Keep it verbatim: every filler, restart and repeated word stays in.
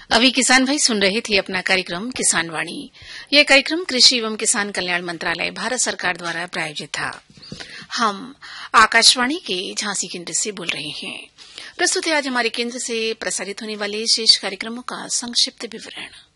अभी किसान भाई सुन रहे थे अपना कार्यक्रम किसान वाणी। यह कार्यक्रम कृषि एवं किसान कल्याण मंत्रालय भारत सरकार द्वारा प्रायोजित था। हम आकाशवाणी के झांसी केंद्र से बोल रहे हैं। प्रस्तुत है आज हमारे केंद्र से प्रसारित होने वाले शेष कार्यक्रमों का संक्षिप्त विवरण।